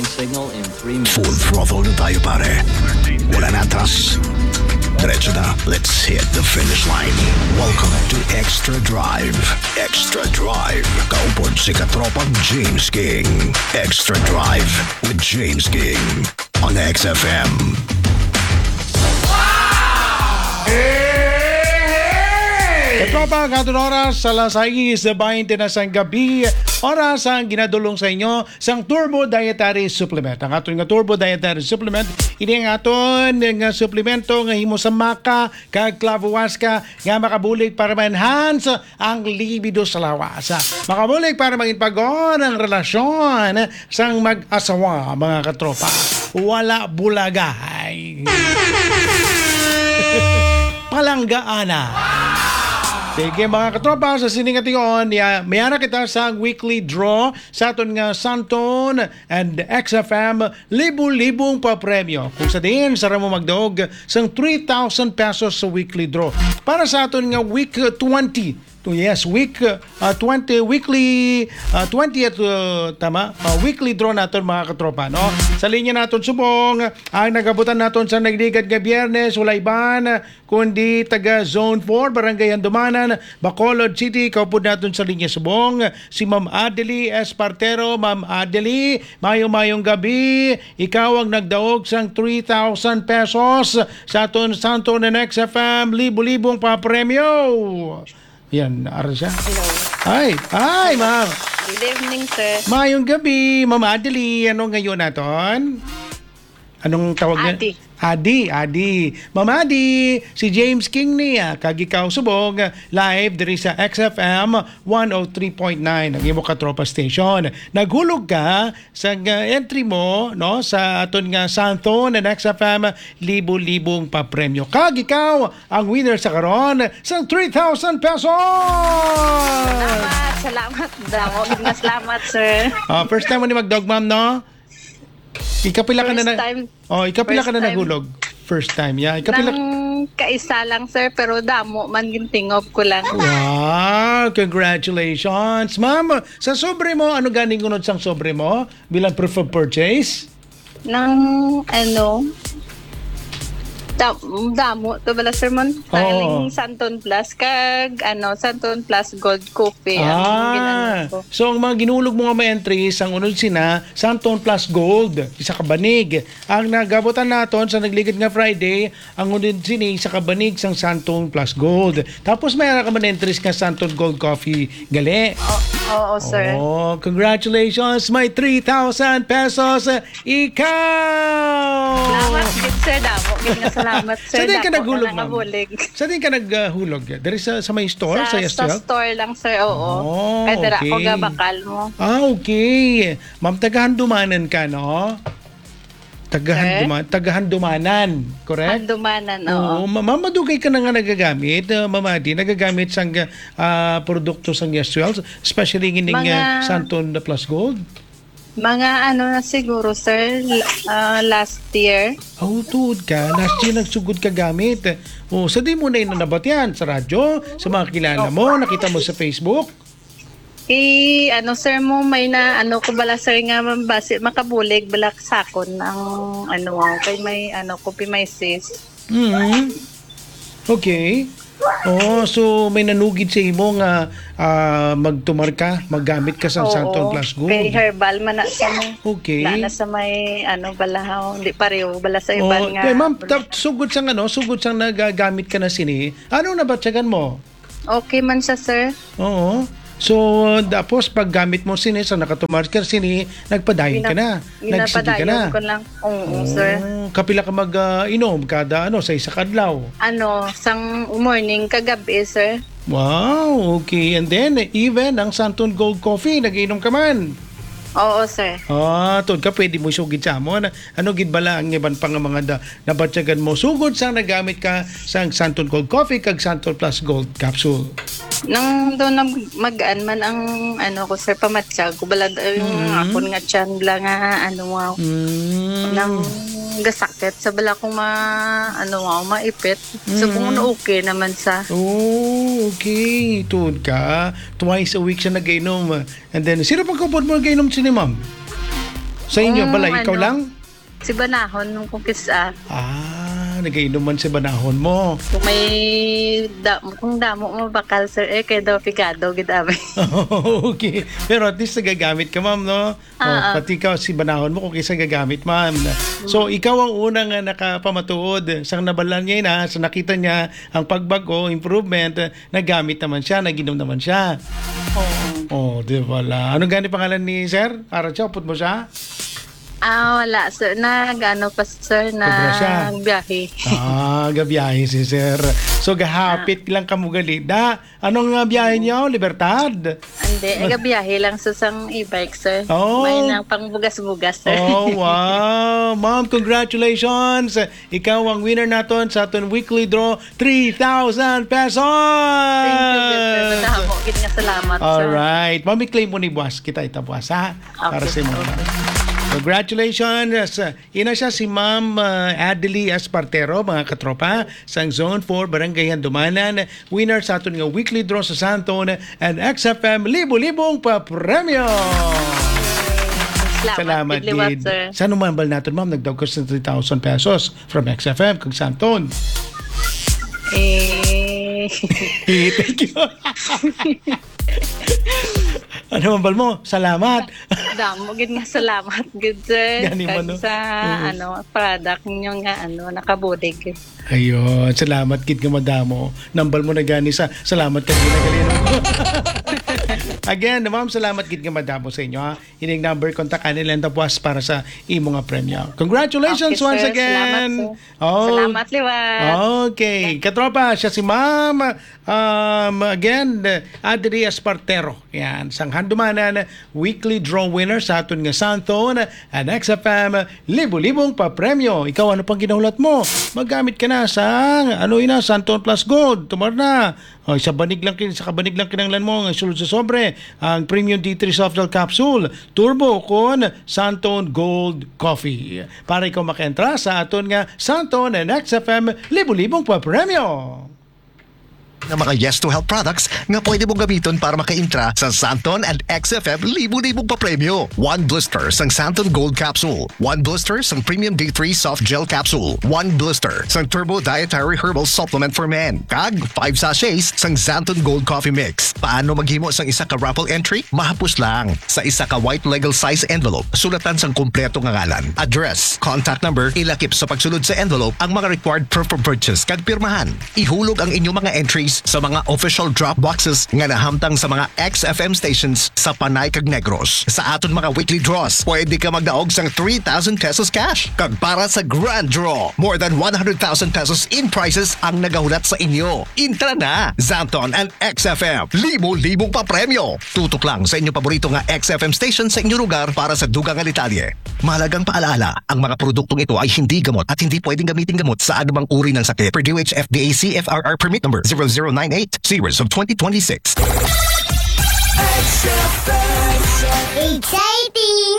signal in 3 minutes. Full throttle na tayo pare. Wala na atras. Diretso na. Let's hit the finish line. Welcome to Extra Drive. Extra Drive. Kaupod si katropang James King. Extra Drive with James King on XFM. Katropa, katong oras sa alas 6:20 na sang gabi, oras ang ginadulong sa inyo sang Turbo Dietary Supplement. Ang aton nga Turbo Dietary Supplement, ini ang aton nga suplemento nga himo sa maka kag clavuasca nga makabulig para ma-enhance ang libido sa lawas. Makabulig para maging ang relasyon sang mag-asawa, mga katropa. Wala bulagay. Palanggaana. Sige mga katropa, sa siningatingon, mayara kita sa weekly draw sa aton nga Santon and XFM libu-libong pa-premyo. Kung sa din, sara mo magdaog sang 3,000 pesos sa weekly draw. Para sa aton nga week 20. Yes, week 20 weekly 20th weekly draw naton mga katropa, no? Sa linya naton subong ang nagabutan naton sa nagligad nga Biyernes, wala iban kundi taga Zone 4 Barangay Handumanan, Bacolod City. Kaupod naton sa linya subong si Ma'am Adeli Espartero. Ma'am Adeli, mayong gabi. Ikaw ang nagdaog sang 3,000 pesos sa aton Santon and XFM libu-libong pa premyo. Yan, ara siya. Hello. Hi, ma'am. Good evening, sir. Mayong gabi, Ma'am Adeli. Ano ngayon naton? Anong tawag niya? Adi. Ma'am Adi, si James King niya, kag ikaw subong, live diri sa XFM 103.9, ang imo katropa station. Naghulog ka sa entry mo, no, sa aton nga Santon and XFM libu-libong pa premyo. Kag ikaw ang winner sa karon sa 3,000 pesos. Salamat. Salamat, sir. First time mo ni magdog, ma'am, no? Ikapila ka na ikapila ka na nahulog. First time, yeah. Ikapila Nang kaisa lang, sir, pero damo man gintingob ko lang. Wow, congratulations. Ma'am, sa sobre mo, ano ganing unod sang sobre mo bilang proof of purchase? Nang damo to bala sermon taling Santon Plus kag Santon Plus Gold Coffee ang ginano ko. So ang mga ginulog mo nga entries ang unod sina Santon Plus Gold isa ka banig. Ang nagabutan naton sa nagligid nga Friday ang unod sini isa ka banig sang Santon Plus Gold. Tapos mayroon ka man entries nga Santon Gold Coffee gali. Oo, sir. Oh, congratulations, may 3,000 pesos ikaw. Salamat gid, sir, damo. Salamat, sir. Saan din ka naghulog, ma'am? Nakabulig. Saan din ka naghulog? Dari sa may store? Sa Sa store lang, sir. Oo. Kaya dara okay. ako gabakal mo. Okay. Ma'am, tagahandumanan ka, no? Tagahandumanan. Correct? Handumanan, oo. Ma'am, madugay ka na nga nagagamit. Ma'am Adi, nagagamit sang produkto sang Yes 12, especially gining Santon Plus Gold. Mga na siguro, sir, last year. Tuod ka. Last year nagsugod ka gamit. Sa di mo na inanabat yan sa radyo, sa mga kilala mo, nakita mo sa Facebook. Sir mo, may ko bala, sir, nga mabasi, makabulig, balak sakon ng, kay may, kopi may sis. Mm-hmm. Okay. So may nanugid sa imo nga magtumar ka, maggamit ka sa Santon Plus Gold. Kay herbal man na sa mo. Okay. Na sa may balahaw, hindi pareho bala sa iban nga. Okay, ma'am, sugod sang nagagamit ka na sini. Ano na batyagan mo? Okay man siya, sir. Oo. So, tapos paggamit mo sini sa nakatumar ka sini, nagpadayon ka na. Nagsige ka na. Ko lang. Oo, sir. Kapila ka mag-inom kada sa isa kadlaw? Sang morning kagabi, sir. Wow, okay. And then, even ang Santon Gold Coffee, nag-inom ka man. Oo, sir. Tod ka, pwede mo sugid sa mo. Ano gid bala ang iban pang mga nabatyagan mo? Sugod sang nagamit ka sa Santon Gold Coffee kag Santon Plus Gold Capsule. Nang doon mag-an man ang ko, sir, pamatsyag ko bala yung akon nga tiyan bala nga nang gasakit sa bala kong maipit. So kung okay naman sa. Okay. Tod ka. Twice a week siya nag-inom. And then, sino pagkupod mo nag-inom si ni ma'am? Sa inyo bala, ikaw Ano? lang? Si Banahon nung kukisa. Nagainuman si banahon mo. Kung damo mo bakal sir, kaya daw pigado, gidami. Okay. Pero at least nagagamit ka, ma'am, no? Pati ikaw, si banahon mo, kung kisa gagamit, ma'am. So, ikaw ang unang nakapamatuod. Sang nabalan niya na, sa nakita niya ang pagbago, improvement, nagamit naman siya, naginom naman siya. Di wala. Anong gani pangalan ni sir? Para siya, upot mo siya? Wala sir, nag-ano pa sir, Sobra siya. nagbiyahe. Gabiyahe si sir. So, gahapit lang kamugali. Anong biyahe niyo? Libertad? Hindi, nagbiyahe lang sa sang e-bike sir. May nang pangbugas-bugas sir. Wow! Ma'am, congratulations! Ikaw ang winner naton sa aton weekly draw, 3,000 pesos! Thank you sir. Nadamo, nga salamat sir. Alright. Ma'am, i-claim mo ni buwas. Kita itabuas, ha? Para sa mga. Congratulations! Ina siya si Ma'am Adely Espartero, mga katropa, sa Zone 4, Barangay Handumanan. Winner sa aton nga weekly draw sa Santon and XFM, libo-libong pa-premyo! Salamat, Liwat, Gid. sir. Saan umambal natin, ma'am? Nagdagkos ng 3,000 pesos from XFM kung Santon. Thank you. Ano mambal mo? Salamat. Damo, gid nga salamat, gid sir. Gani mo, no? Sa product niyo nga nakabudig. Ayun, salamat kid ka madamo. Nambal mo na gani sa salamat ka ginagalino. Again, ma'am, salamat kid ka madamo sa inyo, ha. Ining number kontak kanila tapos para sa imo nga premyo. Congratulations Okay, once sir. again. Salamat, Liwan. Okay, katropa, siya si Ma'am again, Adely Espartero. Yan, sang Handumanan weekly draw winner sa aton nga Santon and XFM, libo-libong pa premyo. Ikaw, ano pang ginahulat mo? Maggamit ka na sa Santon Plus Gold. Tumar na. Sa kabanig lang kinanglan mo ang sulod sa sobre ang Premium D3 Soft Gel Capsule Turbo con Santon Gold Coffee. Para ikaw makaentra sa aton nga Santon and XFM, libo-libong pa premyo. ng mga Yes to Help products nga pwede mong gamiton para maka-intra sa Santon and XFM libo-libong pa-premyo. 1 blister sang Santon Gold Capsule, 1 blister sang Premium D3 Soft Gel Capsule, 1 blister sang Turbo Dietary Herbal Supplement for Men, kag 5 sachets sang Santon Gold Coffee Mix. Paano maghimo sang isa ka raffle entry? Mahapos lang. Sa isa ka white legal size envelope, sulatan sang kumpleto nga ngalan, address, contact number, ilakip sa pagsulod sa envelope ang mga required proof of purchase kag pirmahan. Ihulog ang inyong mga entries sa mga official drop boxes nga nahamtang sa mga XFM stations sa Panay kag Negros. Sa aton mga weekly draws, pwede ka magdaog sang 3,000 pesos cash. Kag para sa grand draw, more than 100,000 pesos in prizes ang nagahulat sa inyo. Intra na! Santon and XFM, libo-libong pa premyo. Tutok lang sa inyong paborito nga XFM station sa inyong lugar para sa dugang nga detalye. Mahalagang paalala, ang mga produktong ito ay hindi gamot at hindi pwedeng gamitin gamot sa anumang uri ng sakit. Per DOH FDA CFRR permit number 0098 series of 2026. Exciting!